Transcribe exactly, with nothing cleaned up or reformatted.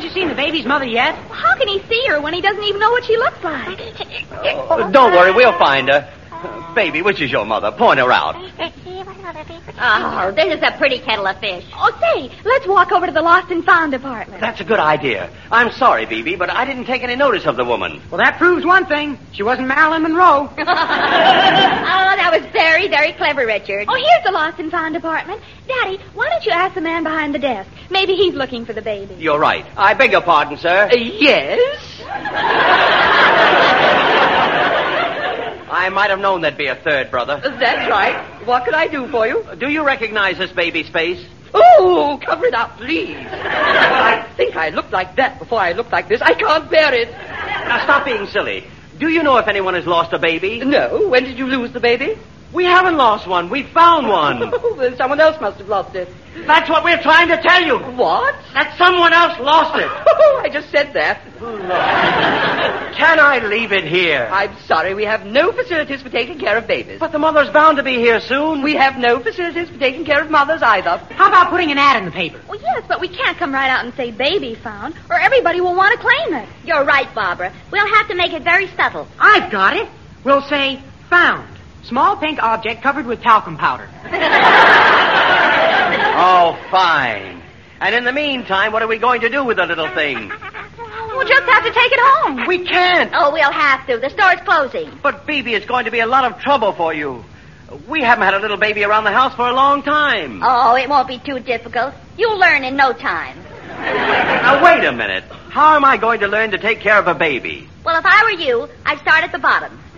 you seen the baby's mother yet? Well, how can he see her when he doesn't even know what she looks like? Oh, don't worry, we'll find her. Uh, baby, which is your mother? Point her out. Oh, this is a pretty kettle of fish. Oh, say, let's walk over to the lost and found department. That's a good idea. I'm sorry, Bebe, but I didn't take any notice of the woman. Well, that proves one thing. She wasn't Marilyn Monroe. Oh, that was very, very clever, Richard. Oh, here's the lost and found department. Daddy, why don't you ask the man behind the desk? Maybe he's looking for the baby. You're right. I beg your pardon, sir. Uh, yes? I might have known there'd be a third brother. That's right. What can I do for you? Do you recognize this baby's face? Oh, cover it up, please. I think I looked like that before I looked like this. I can't bear it. Now, stop being silly. Do you know if anyone has lost a baby? No. When did you lose the baby? We haven't lost one. We found one. Oh, then someone else must have lost it. That's what we're trying to tell you. What? That someone else lost it. Oh, I just said that. Can I leave it here? I'm sorry. We have no facilities for taking care of babies. But the mother's bound to be here soon. We have no facilities for taking care of mothers either. How about putting an ad in the paper? Well, yes, but we can't come right out and say baby found, or everybody will want to claim it. You're right, Barbara. We'll have to make it very subtle. I've got it. We'll say found. Small pink object covered with talcum powder. Oh, fine. And in the meantime, what are we going to do with the little thing? We'll just have to take it home. We can't. Oh, we'll have to. The store's closing. But, Bebe, it's going to be a lot of trouble for you. We haven't had a little baby around the house for a long time. Oh, it won't be too difficult. You'll learn in no time. Now, wait a minute. How am I going to learn to take care of a baby? Well, if I were you, I'd start at the bottom.